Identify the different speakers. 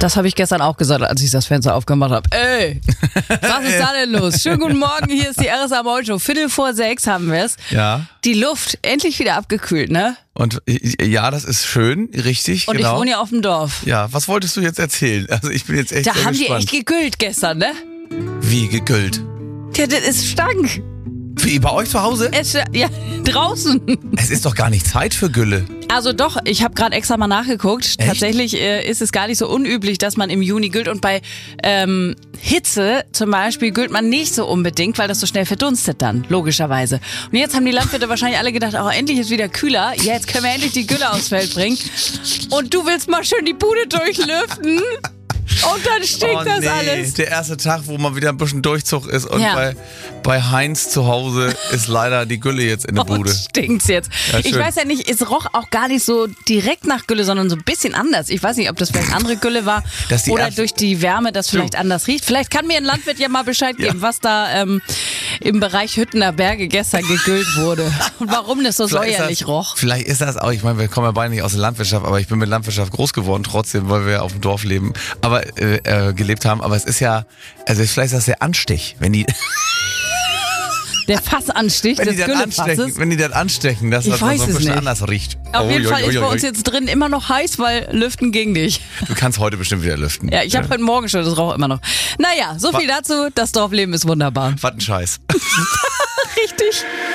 Speaker 1: Das habe ich gestern auch gesagt, als ich das Fenster aufgemacht habe. Ey, was ist da denn los? Schönen guten Morgen, hier ist die RSA Morning Show. 5:45 haben wir es.
Speaker 2: Ja.
Speaker 1: Die Luft endlich wieder abgekühlt, ne?
Speaker 2: Und ja, das ist schön, richtig,
Speaker 1: Und
Speaker 2: genau.
Speaker 1: ich wohne ja auf dem Dorf.
Speaker 2: Ja, was wolltest du jetzt erzählen? Also ich bin jetzt echt
Speaker 1: Da
Speaker 2: sehr
Speaker 1: haben die
Speaker 2: gespannt.
Speaker 1: echt gegüllt gestern, ne?
Speaker 2: Wie gegüllt?
Speaker 1: Ja, das ist stank.
Speaker 2: Wie, bei euch zu Hause?
Speaker 1: Ja, draußen.
Speaker 2: Es ist doch gar nicht Zeit für Gülle.
Speaker 1: Also doch, ich habe gerade extra mal nachgeguckt.
Speaker 2: Echt?
Speaker 1: Tatsächlich ist es gar nicht so unüblich, dass man im Juni güllt. Und bei Hitze zum Beispiel güllt man nicht so unbedingt, weil das so schnell verdunstet dann, logischerweise. Und jetzt haben die Landwirte wahrscheinlich alle gedacht, oh, endlich ist wieder kühler. Ja, jetzt können wir endlich die Gülle aufs Feld bringen. Und du willst mal schön die Bude durchlüften. Und dann stinkt das alles.
Speaker 2: Der erste Tag, wo mal wieder ein bisschen Durchzug ist und
Speaker 1: Ja.
Speaker 2: bei Heinz zu Hause ist leider die Gülle jetzt in der Bude.
Speaker 1: Und stinkt's jetzt.
Speaker 2: Ja,
Speaker 1: Ich
Speaker 2: schön.
Speaker 1: weiß ja nicht, es roch auch gar nicht so direkt nach Gülle, sondern so ein bisschen anders. Ich weiß nicht, ob das vielleicht andere Gülle war
Speaker 2: Das ist die
Speaker 1: oder
Speaker 2: erste-
Speaker 1: durch die Wärme das vielleicht anders riecht. Vielleicht kann mir ein Landwirt ja mal Bescheid geben, was da im Bereich Hüttener Berge gestern gegüllt wurde und warum das so säuerlich roch.
Speaker 2: Vielleicht ist das auch, ich meine, wir kommen ja beide nicht aus der Landwirtschaft, aber ich bin mit Landwirtschaft groß geworden trotzdem, weil wir auf dem Dorf leben, aber gelebt haben. Aber es ist ja, also vielleicht ist das der Anstich, wenn die,
Speaker 1: Der Fassanstich des Güllefasses.
Speaker 2: wenn die das anstechen, dass
Speaker 1: Ich
Speaker 2: das dann
Speaker 1: weiß
Speaker 2: so ein
Speaker 1: es
Speaker 2: bisschen
Speaker 1: nicht.
Speaker 2: anders riecht.
Speaker 1: Auf jeden Fall ist bei uns
Speaker 2: Ui.
Speaker 1: jetzt drin immer noch heiß, weil Lüften ging nicht.
Speaker 2: Du kannst heute bestimmt wieder lüften.
Speaker 1: Ja, ich habe heute Morgen schon, das raucht immer noch. Naja, so viel dazu. Das Dorfleben ist wunderbar.
Speaker 2: Was ein Scheiß.
Speaker 1: Richtig.